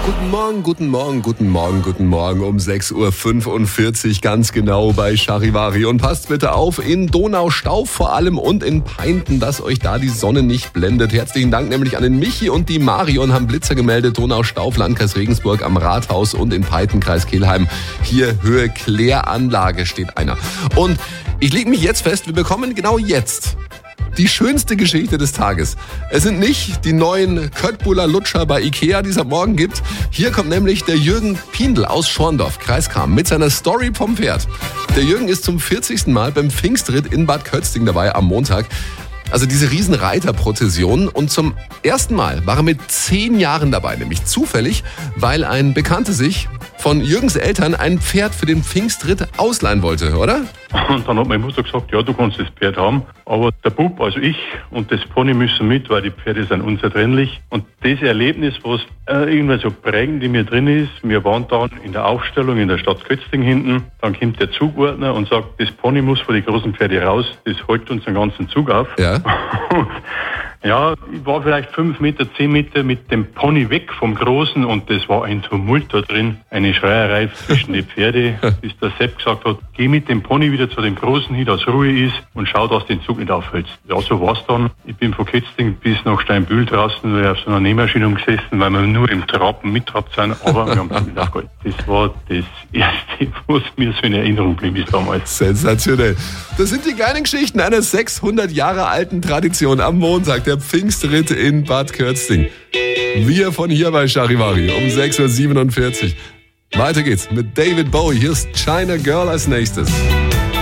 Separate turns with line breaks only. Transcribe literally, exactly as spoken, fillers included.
Guten Morgen, guten Morgen, guten Morgen, guten Morgen um sechs Uhr fünfundvierzig ganz genau bei Charivari. Und passt bitte auf, in Donaustauf vor allem und in Peinten, dass euch da die Sonne nicht blendet. Herzlichen Dank nämlich an den Michi und die Marion, haben Blitzer gemeldet. Donaustauf, Landkreis Regensburg am Rathaus und in Peinten, Kreis Kelheim. Hier Höhe Kläranlage steht einer. Und ich lege mich jetzt fest, wir bekommen genau jetzt die schönste Geschichte des Tages. Es sind nicht die neuen Köttbuller Lutscher bei Ikea, die es ab morgen gibt. Hier kommt nämlich der Jürgen Pindl aus Schorndorf, Kreis Cham, mit seiner Story vom Pferd. Der Jürgen ist zum vierzigsten Mal beim Pfingstritt in Bad Kötzting dabei am Montag. Also diese riesen Reiterprozession. Und zum ersten Mal war er mit zehn Jahren dabei, nämlich zufällig, weil ein Bekannter sich von Jürgens Eltern ein Pferd für den Pfingstritt ausleihen wollte, oder?
Und dann hat meine Mutter gesagt, ja, du kannst das Pferd haben, aber der Bub, also ich und das Pony müssen mit, weil die Pferde sind unzertrennlich. Und das Erlebnis, was äh, irgendwie so prägend in mir drin ist, wir waren dann in der Aufstellung in der Stadt Kötzting hinten, dann kommt der Zugordner und sagt, das Pony muss vor die großen Pferde raus, das hält uns den ganzen Zug auf.
Ja.
Und ja, ich war vielleicht fünf Meter, zehn Meter mit dem Pony weg vom Großen und das war ein Tumult da drin, eine Schreierei zwischen die Pferde, bis der Sepp gesagt hat, geh mit dem Pony wieder zu dem Großen hin, dass Ruhe ist und schau, dass den Zug nicht aufhältst. Ja, so war's dann. Ich bin von Kötzting bis nach Steinbühl draußen, weil ich auf so einer Nähmaschine gesessen, weil wir nur im Trappen mittrabt sind, aber wir haben es nicht aufgehalten. Das war das Erste, was mir so in Erinnerung blieb bis damals.
Sensationell. Das sind die kleinen Geschichten einer sechshundert Jahre alten Tradition am Montag, der Pfingstritt in Bad Kötzting. Wir von hier bei Charivari um sechs Uhr siebenundvierzig. Weiter geht's mit David Bowie. Hier ist China Girl als nächstes.